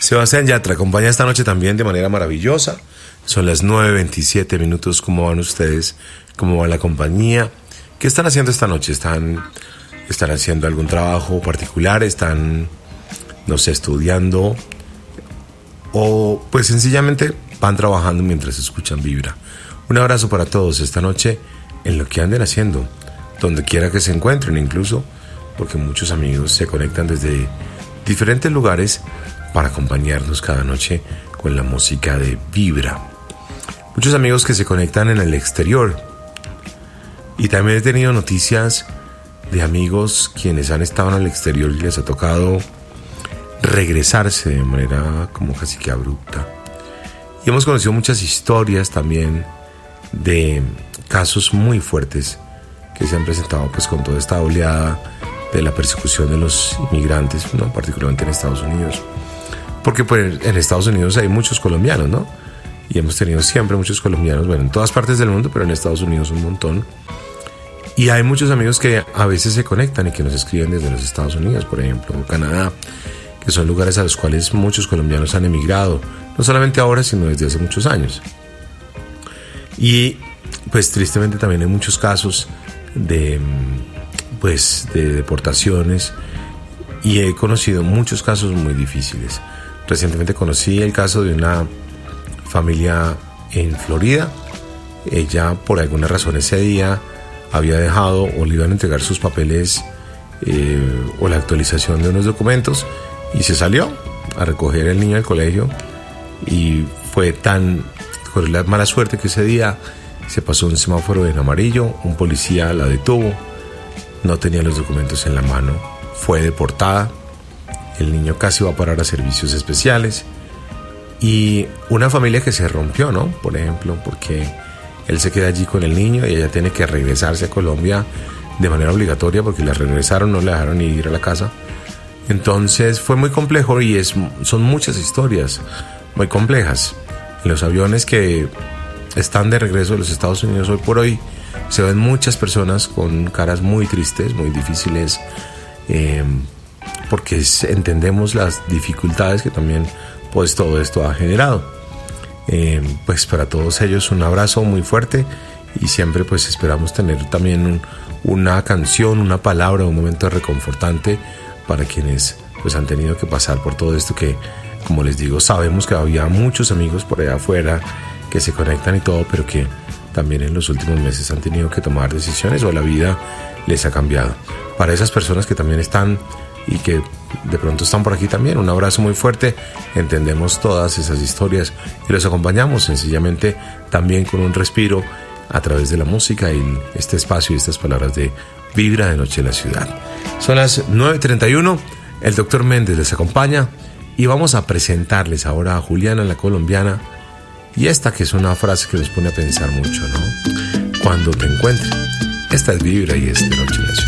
Sebastián Yatra acompaña esta noche también de manera maravillosa. Son las 9:27 minutos. ¿Cómo van ustedes? ¿Cómo va la compañía? ¿Qué están haciendo esta noche? ¿Están haciendo algún trabajo particular? ¿Están, no sé, estudiando? ¿O pues sencillamente van trabajando mientras escuchan Vibra? Un abrazo para todos esta noche en lo que anden haciendo, donde quiera que se encuentren, incluso porque muchos amigos se conectan desde diferentes lugares para acompañarnos cada noche con la música de Vibra. Muchos amigos que se conectan en el exterior. Y también he tenido noticias de amigos quienes han estado en el exterior y les ha tocado regresarse de manera como casi que abrupta. Y hemos conocido muchas historias también de casos muy fuertes que se han presentado pues con toda esta oleada de la persecución de los inmigrantes, ¿no? Particularmente en Estados Unidos. Porque pues en Estados Unidos hay muchos colombianos, ¿no? Y hemos tenido siempre muchos colombianos, bueno, en todas partes del mundo, pero en Estados Unidos un montón. Y hay muchos amigos que a veces se conectan y que nos escriben desde los Estados Unidos, por ejemplo, o Canadá, que son lugares a los cuales muchos colombianos han emigrado, no solamente ahora, sino desde hace muchos años. Y pues tristemente también hay muchos casos de deportaciones, y he conocido muchos casos muy difíciles. Recientemente conocí el caso de una familia en Florida. Ella, por alguna razón, ese día había dejado o le iban a entregar sus papeles o la actualización de unos documentos, y se salió a recoger el niño al colegio, y fue con la mala suerte que ese día se pasó un semáforo en amarillo, un policía la detuvo, no tenía los documentos en la mano, fue deportada, el niño casi va a parar a servicios especiales, y una familia que se rompió, ¿no? Por ejemplo, porque él se queda allí con el niño y ella tiene que regresarse a Colombia de manera obligatoria porque la regresaron, no le dejaron ir a la casa. Entonces fue muy complejo, y son muchas historias muy complejas. En los aviones que están de regreso de los Estados Unidos hoy por hoy se ven muchas personas con caras muy tristes, muy difíciles, porque entendemos las dificultades que también pues todo esto ha generado. Pues para todos ellos un abrazo muy fuerte, y siempre pues esperamos tener también una canción, una palabra, un momento reconfortante para quienes pues han tenido que pasar por todo esto, que como les digo, sabemos que había muchos amigos por allá afuera que se conectan y todo, pero que también en los últimos meses han tenido que tomar decisiones o la vida les ha cambiado. Para esas personas que también están y que de pronto están por aquí también, un abrazo muy fuerte. Entendemos todas esas historias y los acompañamos sencillamente también con un respiro a través de la música y este espacio y estas palabras de Vibra de Noche en la Ciudad. Son las 9:31, el Dr. Méndez les acompaña y vamos a presentarles ahora a Juliana, la colombiana, y esta que es una frase que nos pone a pensar mucho, ¿no? Cuando te encuentre. Esta es Vibra y es de Noche en la Ciudad.